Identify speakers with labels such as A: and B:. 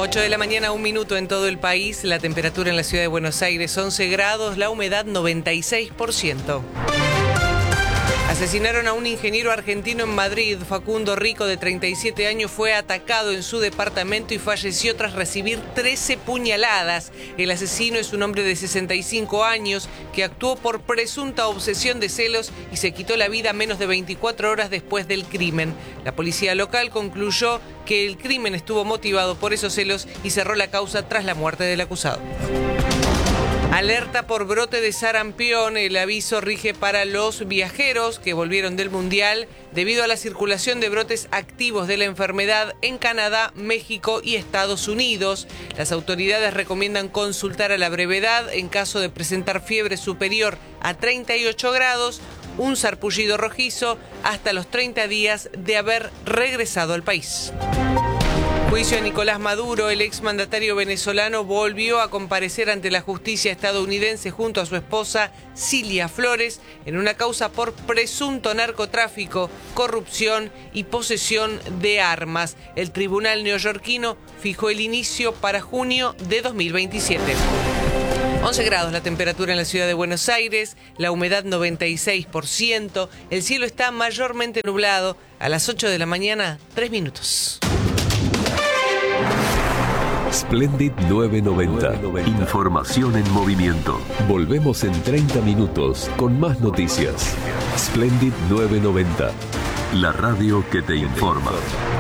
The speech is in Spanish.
A: 8 de la mañana, 1 minuto en todo el país. La temperatura en la ciudad de Buenos Aires, 11 grados, la humedad 96%. Asesinaron a un ingeniero argentino en Madrid. Facundo Rico, de 37 años, fue atacado en su departamento y falleció tras recibir 13 puñaladas. El asesino es un hombre de 65 años que actuó por presunta obsesión de celos y se quitó la vida menos de 24 horas después del crimen. La policía local concluyó que el crimen estuvo motivado por esos celos y cerró la causa tras la muerte del acusado. Alerta por brote de sarampión. El aviso rige para los viajeros que volvieron del Mundial debido a la circulación de brotes activos de la enfermedad en Canadá, México y Estados Unidos. Las autoridades recomiendan consultar a la brevedad en caso de presentar fiebre superior a 38 grados, un sarpullido rojizo hasta los 30 días de haber regresado al país. Juicio a Nicolás Maduro. El exmandatario venezolano volvió a comparecer ante la justicia estadounidense junto a su esposa Cilia Flores en una causa por presunto narcotráfico, corrupción y posesión de armas. El tribunal neoyorquino fijó el inicio para junio de 2027. 11 grados la temperatura en la ciudad de Buenos Aires, la humedad 96%, el cielo está mayormente nublado. A las 8 de la mañana, 3 minutos.
B: Splendid 990. Información en movimiento. Volvemos en 30 minutos con más noticias. Splendid 990. La radio que te informa.